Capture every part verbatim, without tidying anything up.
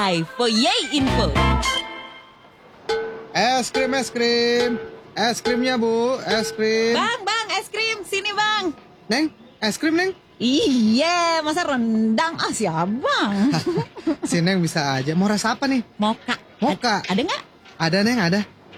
I for Yay Info. Es krim, es krim. Es krimnya, Bu. Es krim. Bang, bang, es krim. Sini, Bang. Neng, es krim, Neng. Iya, masa rendang? Ah, siapa? Si Neng bisa aja. Mau rasa apa nih? Moka. Moka. A- ada nggak? Ada, Neng, ada.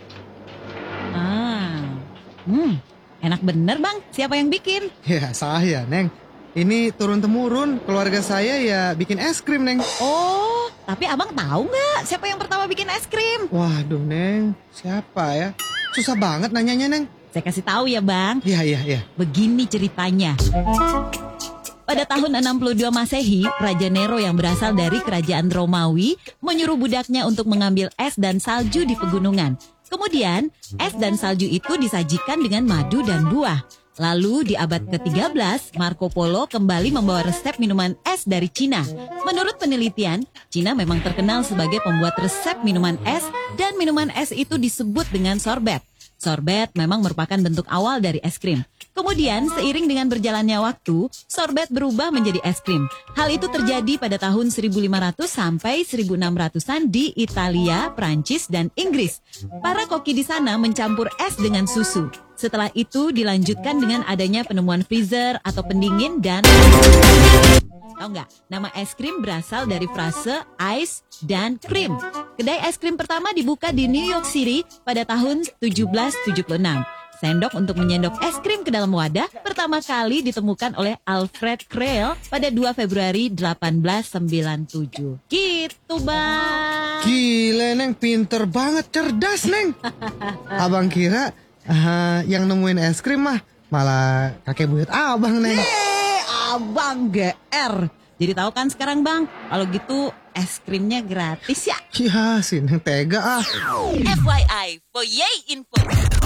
Ah, hmm, enak bener, Bang. Siapa yang bikin? Ya, saya, Neng. Ini turun-temurun. Keluarga saya ya bikin es krim, Neng. Oh, tapi Abang tahu nggak siapa yang pertama bikin es krim? Waduh, Neng. Siapa ya? Susah banget nanyanya, Neng. Saya kasih tahu ya, Bang. Iya, iya, iya. Begini ceritanya. Pada tahun enam puluh dua Masehi, Raja Nero yang berasal dari kerajaan Romawi menyuruh budaknya untuk mengambil es dan salju di pegunungan. Kemudian, es dan salju itu disajikan dengan madu dan buah. Lalu di abad ke tiga belas, Marco Polo kembali membawa resep minuman es dari Cina. Menurut penelitian, Cina memang terkenal sebagai pembuat resep minuman es dan minuman es itu disebut dengan sorbet. Sorbet memang merupakan bentuk awal dari es krim. Kemudian, seiring dengan berjalannya waktu, sorbet berubah menjadi es krim. Hal itu terjadi pada tahun seribu lima ratus sampai seribu enam ratusan di Italia, Prancis, dan Inggris. Para koki di sana mencampur es dengan susu. Setelah itu dilanjutkan dengan adanya penemuan freezer atau pendingin dan... Tahu nggak? Nama es krim berasal dari frase ice dan cream. Kedai es krim pertama dibuka di New York City pada tahun tujuh belas tujuh puluh enam. Sendok untuk menyendok es krim ke dalam wadah pertama kali ditemukan oleh Alfred Krell pada dua Februari delapan belas sembilan puluh tujuh. Gitu, Bang. Gila, Neng. Pinter banget. Cerdas, Neng. Abang kira uh, yang nemuin es krim mah malah kakek buyut abang, Neng. Eh, Abang G R. Jadi tahu kan sekarang, Bang? Kalau gitu es krimnya gratis ya. Ya, si Neng tega ah. F Y I for Yay Info.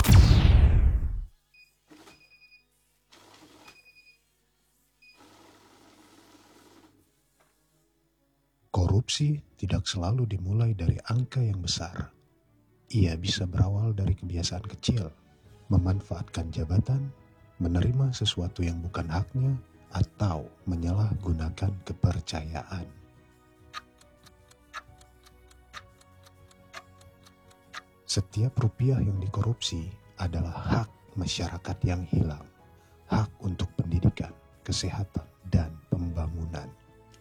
Korupsi tidak selalu dimulai dari angka yang besar. Ia bisa berawal dari kebiasaan kecil, memanfaatkan jabatan, menerima sesuatu yang bukan haknya, atau menyalahgunakan kepercayaan. Setiap rupiah yang dikorupsi adalah hak masyarakat yang hilang, hak untuk pendidikan, kesehatan, dan pembangunan.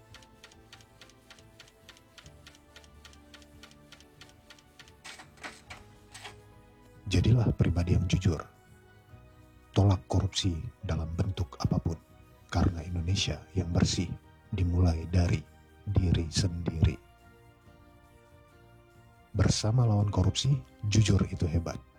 Jadilah pribadi yang jujur. Tolak korupsi dalam bentuk apapun. Karena Indonesia yang bersih dimulai dari diri sendiri. Bersama lawan korupsi, jujur itu hebat.